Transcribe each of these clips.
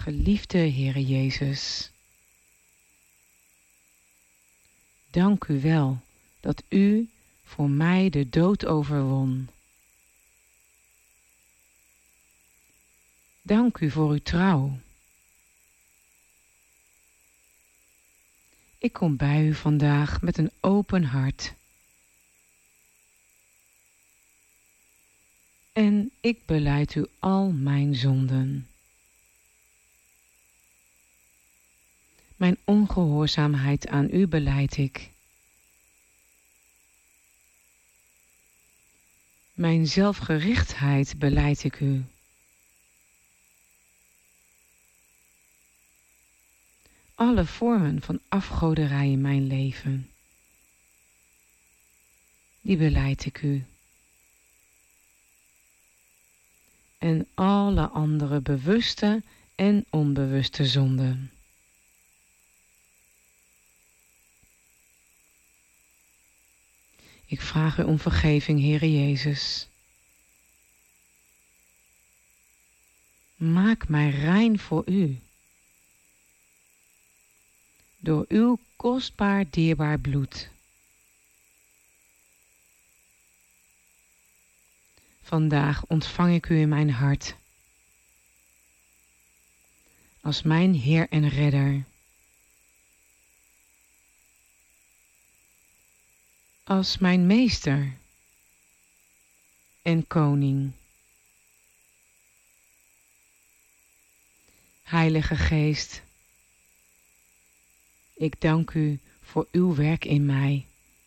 Geliefde Heere Jezus, dank u wel dat u voor mij de dood overwon. Dank u voor uw trouw. Ik kom bij u vandaag met een open hart. En ik belijd u al mijn zonden. Mijn ongehoorzaamheid aan u belijd ik. Mijn zelfgerichtheid belijd ik u. Alle vormen van afgoderij in mijn leven, die belijd ik u. En alle andere bewuste en onbewuste zonden. Ik vraag u om vergeving, Heere Jezus. Maak mij rein voor u. Door uw kostbaar dierbaar bloed. Vandaag ontvang ik u in mijn hart. Als mijn Heer en Redder. Als mijn Meester en Koning. Heilige Geest, ik dank u voor uw werk in mij.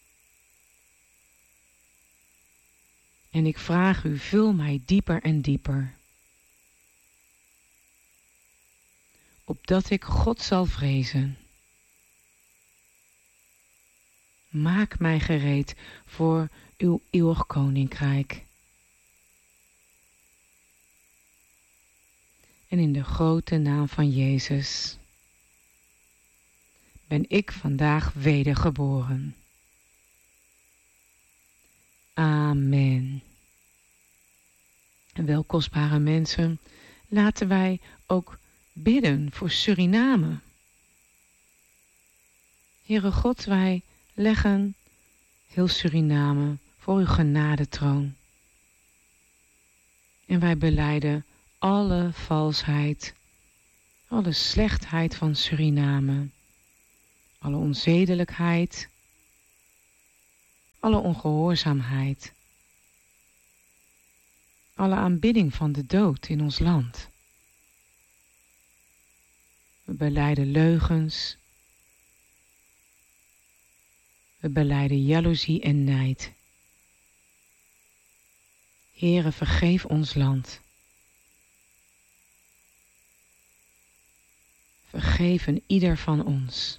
En ik vraag u, vul mij dieper en dieper. Opdat ik God zal vrezen. Maak mij gereed voor uw eeuwig koninkrijk. En in de grote naam van Jezus ben ik vandaag wedergeboren. Amen. En wel, kostbare mensen, laten wij ook bidden voor Suriname. Heere God, wij leggen heel Suriname voor uw genadetroon. En wij belijden alle valsheid, alle slechtheid van Suriname, alle onzedelijkheid, alle ongehoorzaamheid, alle aanbidding van de dood in ons land. We belijden leugens, we belijden jaloezie en nijd. Heere, vergeef ons land. Vergeef een ieder van ons.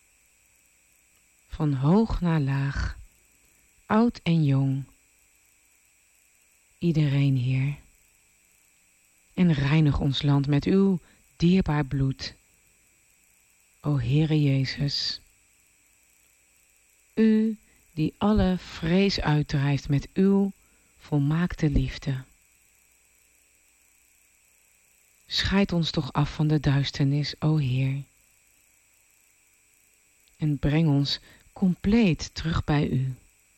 Van hoog naar laag, oud en jong. Iedereen, Heer. En reinig ons land met uw dierbaar bloed. O Heere Jezus. U die alle vrees uitdrijft met uw volmaakte liefde. Scheid ons toch af van de duisternis, o Heer. En breng ons compleet terug bij u.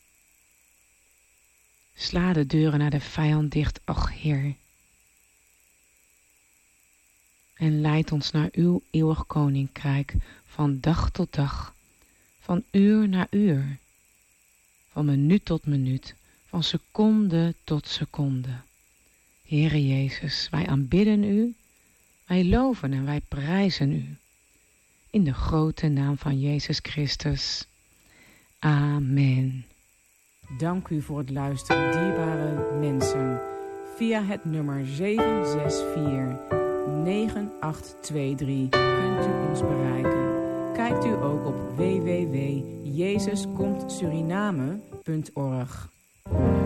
Sla de deuren naar de vijand dicht, ach Heer. En leid ons naar uw eeuwig koninkrijk van dag tot dag, van uur naar uur, van minuut tot minuut, van seconde tot seconde. Heere Jezus, wij aanbidden u, wij loven en wij prijzen u. In de grote naam van Jezus Christus. Amen. Dank u voor het luisteren, dierbare mensen. Via het nummer 764-9823 kunt u ons bereiken. Kijkt u ook op www.jezuskomtsuriname.org.